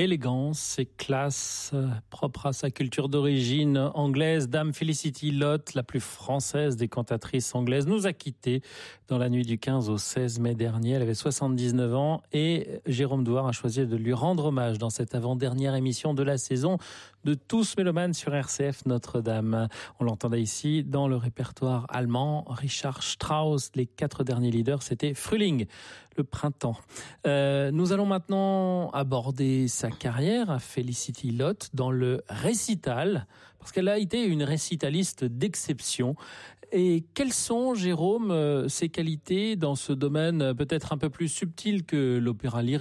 élégance et classe propre à sa culture d'origine anglaise. Dame Felicity Lott, la plus française des cantatrices anglaises, nous a quittés dans la nuit du 15 au 16 mai dernier. Elle avait 79 ans et Jérôme Douard a choisi de lui rendre hommage dans cette avant-dernière émission de la saison de Tous Mélomanes sur RCF Notre-Dame. On l'entendait ici dans le répertoire allemand. Richard Strauss, les 4 derniers leaders, c'était Frühling, le printemps. Nous allons maintenant aborder sa carrière à Felicity Lott dans le récital, parce qu'elle a été une récitaliste d'exception. Et quelles sont, Jérôme, ses qualités dans ce domaine peut-être un peu plus subtil que l'opéra lyrique ?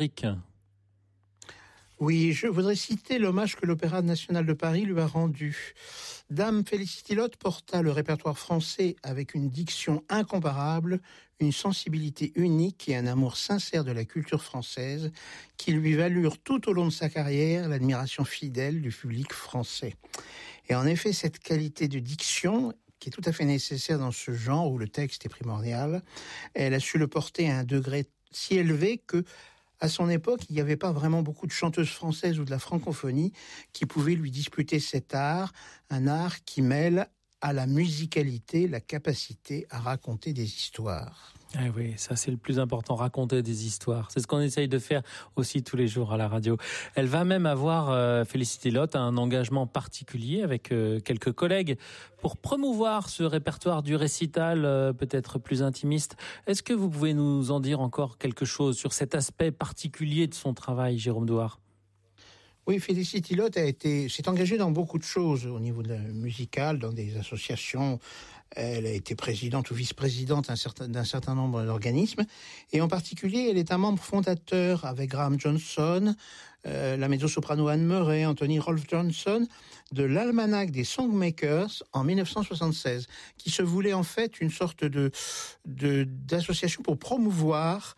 Oui, je voudrais citer l'hommage que l'Opéra national de Paris lui a rendu. Dame Felicity Lott porta le répertoire français avec une diction incomparable, une sensibilité unique et un amour sincère de la culture française qui lui valurent tout au long de sa carrière l'admiration fidèle du public français. Et en effet, cette qualité de diction, qui est tout à fait nécessaire dans ce genre où le texte est primordial, elle a su le porter à un degré si élevé que, à son époque, il n'y avait pas vraiment beaucoup de chanteuses françaises ou de la francophonie qui pouvaient lui disputer cet art, un art qui mêle à la musicalité la capacité à raconter des histoires. Ah oui, ça c'est le plus important, raconter des histoires. C'est ce qu'on essaye de faire aussi tous les jours à la radio. Elle va même avoir, Felicity Lott, un engagement particulier avec quelques collègues pour promouvoir ce répertoire du récital peut-être plus intimiste. Est-ce que vous pouvez nous en dire encore quelque chose sur cet aspect particulier de son travail, Jérôme Douard ? Oui, Felicity Lott s'est engagée dans beaucoup de choses au niveau musical, dans des associations. Elle a été présidente ou vice-présidente d'un certain nombre d'organismes. Et en particulier, elle est un membre fondateur avec Graham Johnson, la mezzo-soprano Anne Murray, Anthony Rolfe Johnson, de l'Almanach des Songmakers en 1976, qui se voulait en fait une sorte d'association pour promouvoir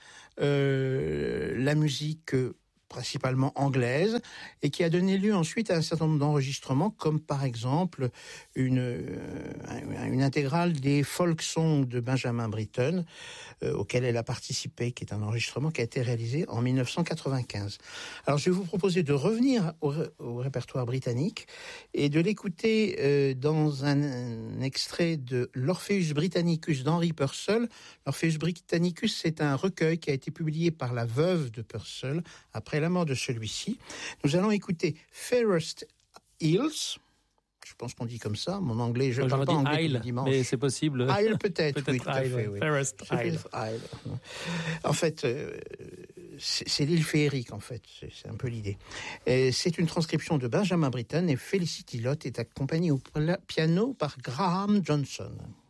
la musique principalement anglaise, et qui a donné lieu ensuite à un certain nombre d'enregistrements, comme par exemple une intégrale des folk songs de Benjamin Britten, auquel elle a participé, qui est un enregistrement qui a été réalisé en 1995. Alors je vais vous proposer de revenir au répertoire britannique et de l'écouter dans un extrait de l'Orpheus Britannicus d'Henry Purcell. L'Orpheus Britannicus, c'est un recueil qui a été publié par la veuve de Purcell après la mort de celui-ci. Nous allons écouter Fairest Isles. Je pense qu'on dit comme ça. Mon anglais, je parle pas anglais Isle, dimanche. Mais c'est possible. Isle peut-être oui, tout à fait. Oui. Fairest Isle. En fait, c'est l'île féerique, en fait. C'est un peu l'idée. Et c'est une transcription de Benjamin Britten et Felicity Lott est accompagnée au piano par Graham Johnson.